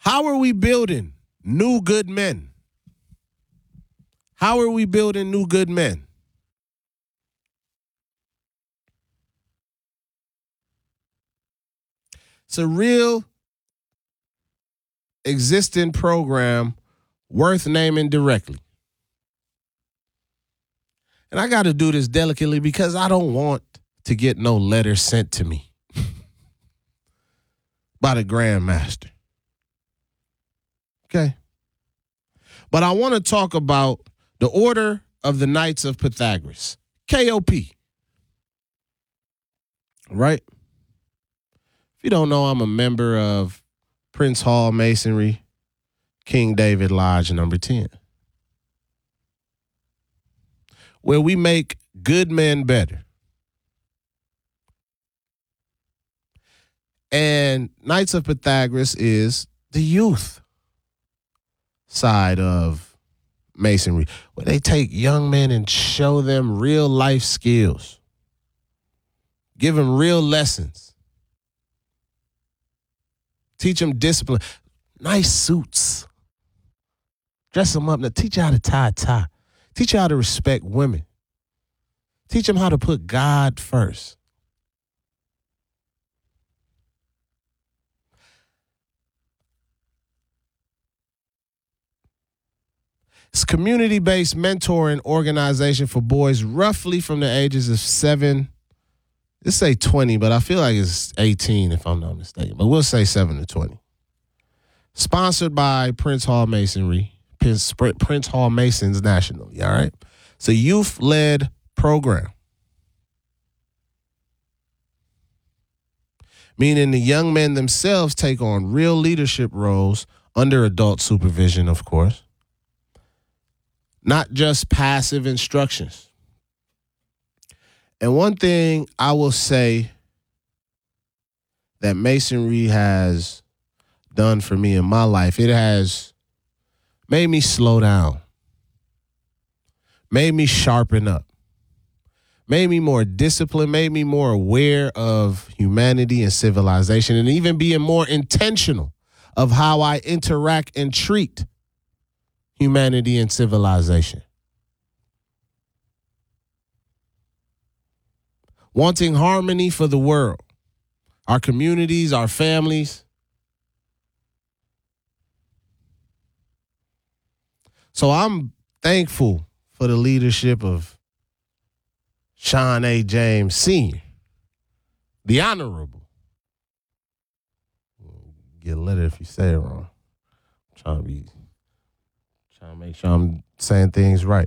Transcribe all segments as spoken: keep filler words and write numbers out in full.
How are we building new good men? How are we building new good men? It's a real existing program worth naming directly. And I got to do this delicately because I don't want to get no letter sent to me by the Grandmaster. Okay. But I want to talk about the Order of the Knights of Pythagoras, K O P. Right? If you don't know, I'm a member of Prince Hall Masonry, King David Lodge number ten, where we make good men better. And Knights of Pythagoras is the youth side of Masonry, where they take young men and show them real life skills, give them real lessons, teach them discipline, nice suits, dress them up, now teach you how to tie a tie, teach you how to respect women, teach them how to put God first. It's a community-based mentoring organization for boys roughly from the ages of seven, let's say twenty, but I feel like it's eighteen if I'm not mistaken, but we'll say seven to twenty. Sponsored by Prince Hall Masonry, Prince, Prince Hall Masons nationally, all right? It's a youth-led program, meaning the young men themselves take on real leadership roles under adult supervision, of course. Not just passive instructions. And one thing I will say that Masonry has done for me in my life, it has made me slow down, made me sharpen up, made me more disciplined, made me more aware of humanity and civilization, and even being more intentional of how I interact and treat humanity and civilization. Wanting harmony for the world, our communities, our families. So I'm thankful for the leadership of Sean A. James Senior, the Honorable. Get a letter if you say it wrong. I'm trying to be Trying to make sure I'm saying things right.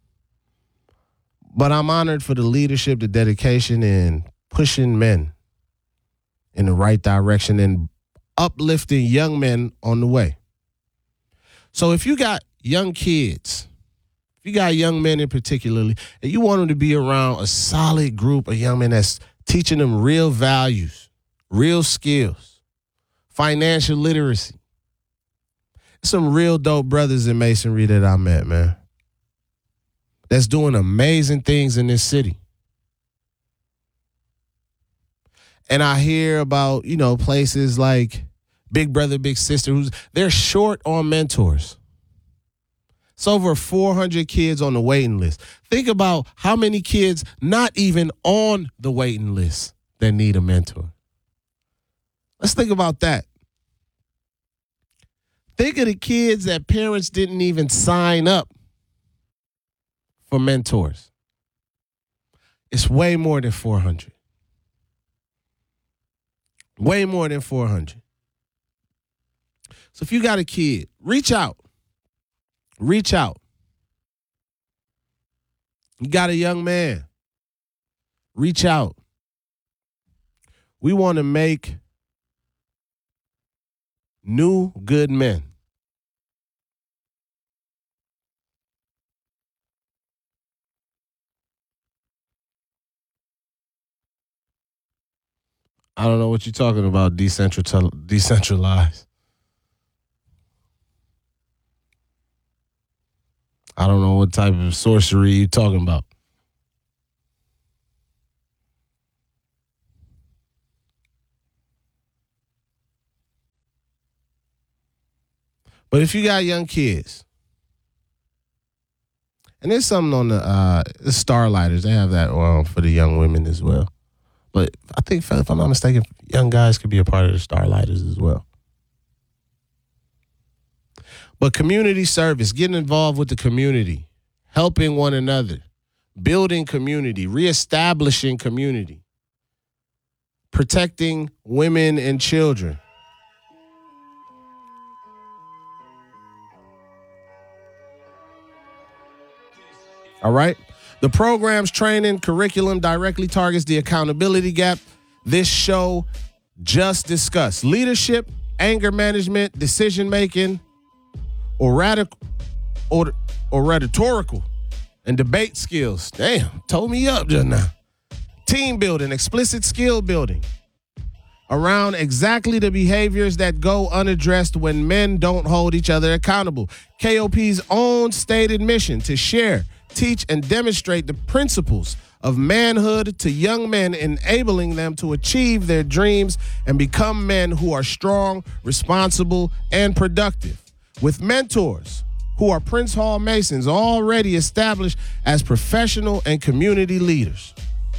But I'm honored for the leadership, the dedication, and pushing men in the right direction and uplifting young men on the way. So if you got young kids, if you got young men in particularly, and you want them to be around a solid group of young men that's teaching them real values, real skills, financial literacy, some real dope brothers in Masonry that I met, man, that's doing amazing things in this city. And I hear about, you know, places like Big Brother, Big Sister, who's they're short on mentors. It's over four hundred kids on the waiting list. Think about how many kids not even on the waiting list that need a mentor. Let's think about that. Think of the kids that parents didn't even sign up for mentors. It's way more than four hundred. Way more than four hundred. So if you got a kid, reach out. Reach out. You got a young man. Reach out. We want to make new good men. I don't know what you're talking about, decentral, decentralized. I don't know what type of sorcery you're talking about. But if you got young kids, and there's something on the, uh, the Starlighters, they have that well, for the young women as well. But I think, if I'm not mistaken, young guys could be a part of the Starlighters as well. But community service, getting involved with the community, helping one another, building community, reestablishing community, protecting women and children. All right? The program's training curriculum directly targets the accountability gap this show just discussed. Leadership, anger management, decision-making, or, radical, or, or rhetorical and debate skills. Damn, told me up just now. Team building, explicit skill building around exactly the behaviors that go unaddressed when men don't hold each other accountable. K O P's own stated mission to share, teach, and demonstrate the principles of manhood to young men, enabling them to achieve their dreams and become men who are strong, responsible, and productive. With mentors who are Prince Hall Masons already established as professional and community leaders.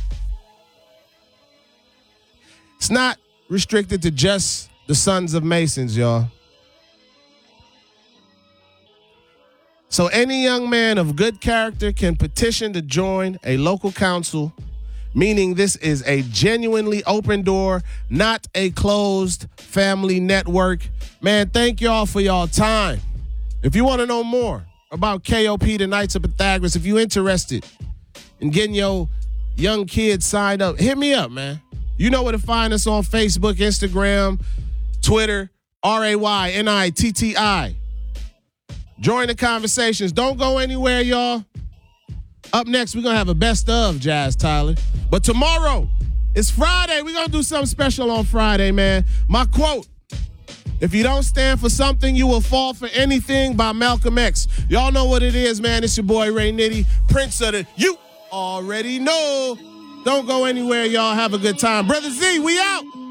It's not restricted to just the sons of Masons, y'all. So any young man of good character can petition to join a local council, meaning this is a genuinely open door, not a closed family network. Man, thank y'all for y'all time. If you want to know more about K O P, the Knights of Pythagoras, if you're interested in getting your young kids signed up, hit me up, man. You know where to find us on Facebook, Instagram, Twitter, R A Y N I T T I. Join the conversations. Don't go anywhere, y'all. Up next, we're going to have a best of, Jazz Tyler. But tomorrow, it's Friday. We're going to do something special on Friday, man. My quote, if you don't stand for something, you will fall for anything, by Malcolm X. Y'all know what it is, man. It's your boy, Ray Nitty, Prince of the You Already Know. Don't go anywhere, y'all. Have a good time. Brother Z, we out.